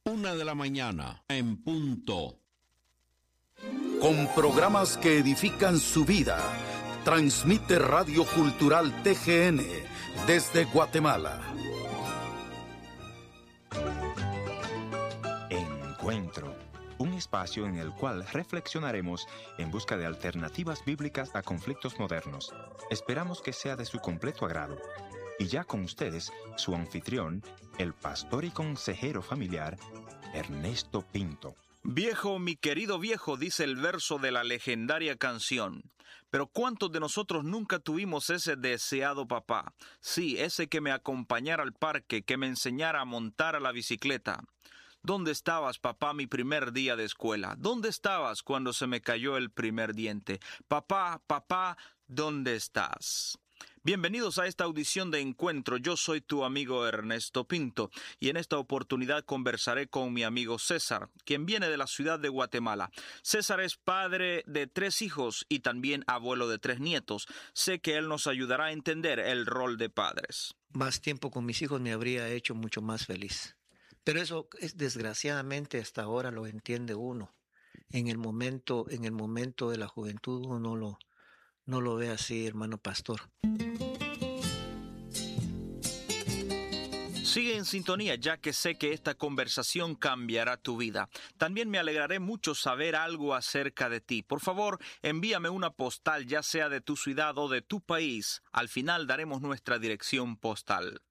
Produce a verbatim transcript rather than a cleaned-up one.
Una de la mañana, en punto. Con programas que edifican su vida, transmite Radio Cultural T G N desde Guatemala. Encuentro, un espacio en el cual reflexionaremos en busca de alternativas bíblicas a conflictos modernos. Esperamos que sea de su completo agrado. Y ya con ustedes, su anfitrión, el pastor y consejero familiar, Ernesto Pinto. Viejo, mi querido viejo, dice el verso de la legendaria canción. Pero ¿cuántos de nosotros nunca tuvimos ese deseado papá? Sí, ese que me acompañara al parque, que me enseñara a montar a la bicicleta. ¿Dónde estabas, papá, mi primer día de escuela? ¿Dónde estabas cuando se me cayó el primer diente? Papá, papá, ¿dónde estás? Bienvenidos a esta audición de Encuentro. Yo soy tu amigo Ernesto Pinto y en esta oportunidad conversaré con mi amigo César, quien viene de la ciudad de Guatemala. César es padre de tres hijos y también abuelo de tres nietos. Sé que él nos ayudará a entender el rol de padres. Más tiempo con mis hijos me habría hecho mucho más feliz. Pero eso es desgraciadamente hasta ahora lo entiende uno. En el momento, en el momento de la juventud uno lo No lo ve así, hermano pastor. Sigue en sintonía, ya que sé que esta conversación cambiará tu vida. También me alegraré mucho saber algo acerca de ti. Por favor, envíame una postal, ya sea de tu ciudad o de tu país. Al final daremos nuestra dirección postal.